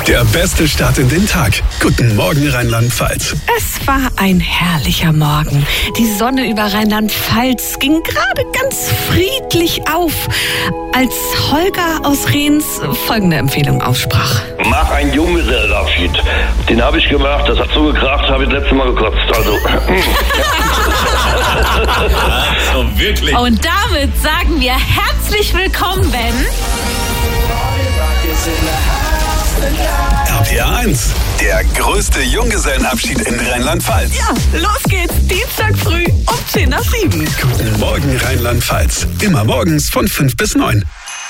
Der beste Start in den Tag. Guten Morgen, Rheinland-Pfalz. Es war ein herrlicher Morgen. Die Sonne über Rheinland-Pfalz ging gerade ganz friedlich auf, als Holger aus Rehns folgende Empfehlung aussprach. Mach einen Junggesellenabschied. Den habe ich gemacht, das hat so gekracht, habe ich das letzte Mal gekotzt. Also. Also wirklich. Und damit sagen wir herzlich willkommen, Ben. RPA 1, der größte Junggesellenabschied in Rheinland-Pfalz. Ja, los geht's. Dienstag früh um 6:50. Guten Morgen, Rheinland-Pfalz. Immer morgens von 5 bis 9.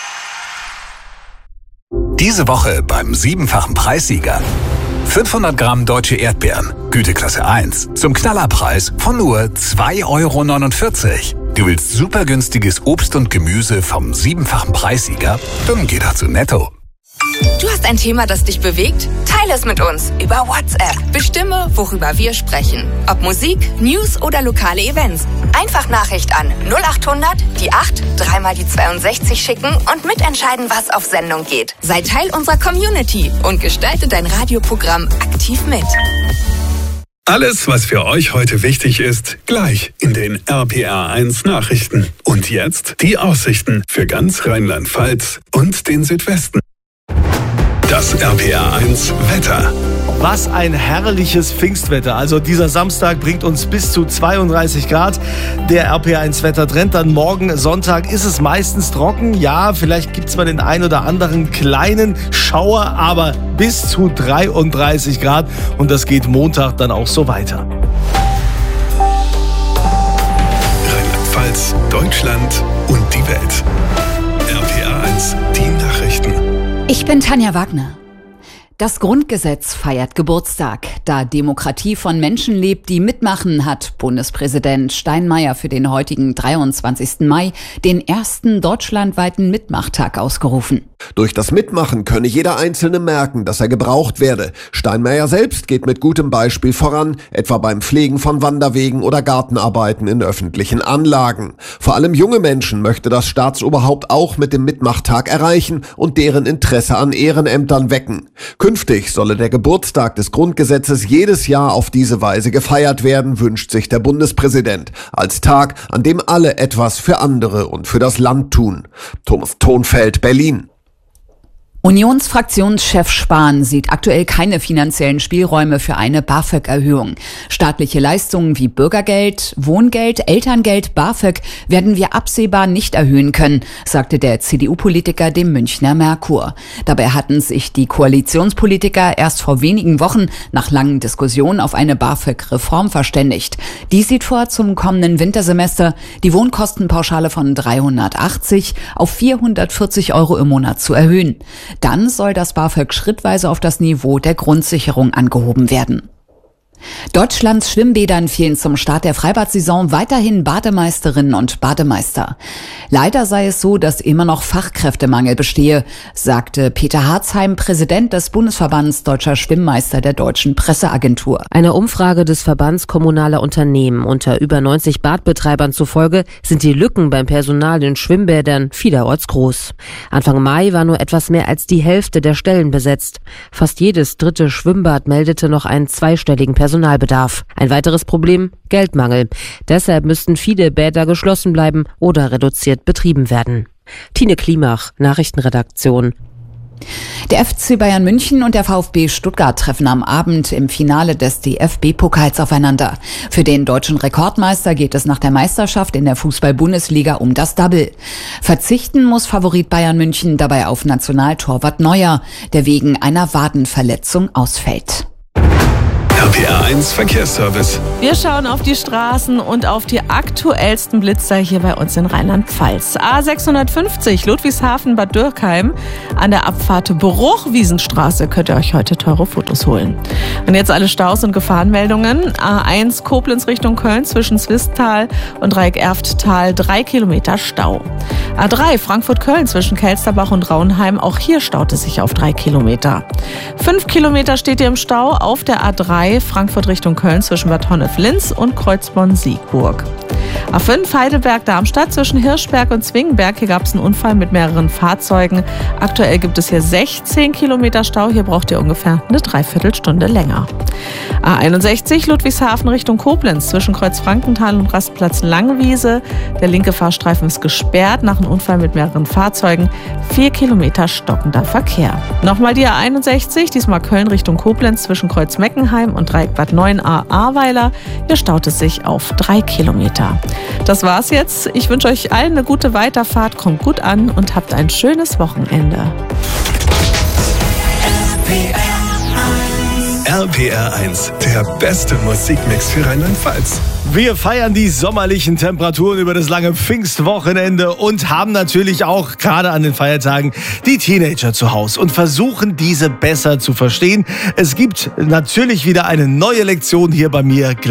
Diese Woche beim 7-fachen Preissieger. 500 Gramm deutsche Erdbeeren, Güteklasse 1, zum Knallerpreis von nur 2,49 €. Du willst super günstiges Obst und Gemüse vom 7-fachen Preissieger? Dann geh doch zu Netto. Du hast ein Thema, das dich bewegt? Teile es mit uns über WhatsApp. Bestimme, worüber wir sprechen. Ob Musik, News oder lokale Events. Einfach Nachricht an 0800 die 8 3 die 62 schicken und mitentscheiden, was auf Sendung geht. Sei Teil unserer Community und gestalte dein Radioprogramm aktiv mit. Alles, was für euch heute wichtig ist, gleich in den RPA 1 Nachrichten. Und jetzt die Aussichten für ganz Rheinland-Pfalz und den Südwesten. Das RPA 1 Wetter. Was ein herrliches Pfingstwetter. Also dieser Samstag bringt uns bis zu 32 Grad. Der RPA1 Wettertrend. Dann morgen Sonntag ist es meistens trocken. Ja, vielleicht gibt es mal den ein oder anderen kleinen Schauer, aber bis zu 33 Grad. Und das geht Montag dann auch so weiter. Rheinland-Pfalz, Deutschland und die Welt. RPA 1, die Nachrichten. Ich bin Tanja Wagner. Das Grundgesetz feiert Geburtstag. Da Demokratie von Menschen lebt, die mitmachen, hat Bundespräsident Steinmeier für den heutigen 23. Mai den ersten deutschlandweiten Mitmachtag ausgerufen. Durch das Mitmachen könne jeder Einzelne merken, dass er gebraucht werde. Steinmeier selbst geht mit gutem Beispiel voran, etwa beim Pflegen von Wanderwegen oder Gartenarbeiten in öffentlichen Anlagen. Vor allem junge Menschen möchte das Staatsoberhaupt auch mit dem Mitmachtag erreichen und deren Interesse an Ehrenämtern wecken. Künftig solle der Geburtstag des Grundgesetzes jedes Jahr auf diese Weise gefeiert werden, wünscht sich der Bundespräsident. Als Tag, an dem alle etwas für andere und für das Land tun. Thomas Thonfeld, Berlin. Unionsfraktionschef Spahn sieht aktuell keine finanziellen Spielräume für eine BAföG-Erhöhung. Staatliche Leistungen wie Bürgergeld, Wohngeld, Elterngeld, BAföG werden wir absehbar nicht erhöhen können, sagte der CDU-Politiker dem Münchner Merkur. Dabei hatten sich die Koalitionspolitiker erst vor wenigen Wochen nach langen Diskussionen auf eine BAföG-Reform verständigt. Die sieht vor, zum kommenden Wintersemester die Wohnkostenpauschale von 380 auf 440 € im Monat zu erhöhen. Dann soll das BAföG schrittweise auf das Niveau der Grundsicherung angehoben werden. Deutschlands Schwimmbädern fehlen zum Start der Freibad-Saison weiterhin Bademeisterinnen und Bademeister. Leider sei es so, dass immer noch Fachkräftemangel bestehe, sagte Peter Harzheim, Präsident des Bundesverbands Deutscher Schwimmmeister der Deutschen Presseagentur. Einer Umfrage des Verbands kommunaler Unternehmen unter über 90 Badbetreibern zufolge sind die Lücken beim Personal in Schwimmbädern vielerorts groß. Anfang Mai war nur etwas mehr als die Hälfte der Stellen besetzt. Fast jedes dritte Schwimmbad meldete noch einen zweistelligen Personalbedarf. Ein weiteres Problem: Geldmangel. Deshalb müssten viele Bäder geschlossen bleiben oder reduziert betrieben werden. Tine Klimach, Nachrichtenredaktion. Der FC Bayern München und der VfB Stuttgart treffen am Abend im Finale des DFB-Pokals aufeinander. Für den deutschen Rekordmeister geht es nach der Meisterschaft in der Fußball-Bundesliga um das Double. Verzichten muss Favorit Bayern München dabei auf Nationaltorwart Neuer, der wegen einer Wadenverletzung ausfällt. RPA 1 Verkehrsservice. Wir schauen auf die Straßen und auf die aktuellsten Blitzer hier bei uns in Rheinland-Pfalz. A650 Ludwigshafen-Bad Dürkheim an der Abfahrt Bruchwiesenstraße könnt ihr euch heute teure Fotos holen. Und jetzt alle Staus und Gefahrenmeldungen. A1 Koblenz Richtung Köln zwischen Zwistal und Dreieck-Erfttal 3 Kilometer Stau. A3 Frankfurt-Köln zwischen Kelsterbach und Raunheim, auch hier staut es sich auf 3 Kilometer. 5 Kilometer steht ihr im Stau auf der A3 Frankfurt Richtung Köln zwischen Bad Honnef-Linz und Kreuzborn-Siegburg. A5 Heidelberg-Darmstadt zwischen Hirschberg und Zwingenberg. Hier gab es einen Unfall mit mehreren Fahrzeugen. Aktuell gibt es hier 16 Kilometer Stau. Hier braucht ihr ungefähr eine Dreiviertelstunde länger. A61 Ludwigshafen Richtung Koblenz zwischen Kreuz Frankenthal und Rastplatz Langwiese. Der linke Fahrstreifen ist gesperrt nach einem Unfall mit mehreren Fahrzeugen. 4 Kilometer stockender Verkehr. Nochmal die A61, diesmal Köln Richtung Koblenz zwischen Kreuz Meckenheim und Dreieck Bad 9a Ahrweiler. Hier staut es sich auf 3 Kilometer. Das war's jetzt. Ich wünsche euch allen eine gute Weiterfahrt. Kommt gut an und habt ein schönes Wochenende. RPR 1, der beste Musikmix für Rheinland-Pfalz. Wir feiern die sommerlichen Temperaturen über das lange Pfingstwochenende und haben natürlich auch gerade an den Feiertagen die Teenager zu Hause und versuchen, diese besser zu verstehen. Es gibt natürlich wieder eine neue Lektion hier bei mir.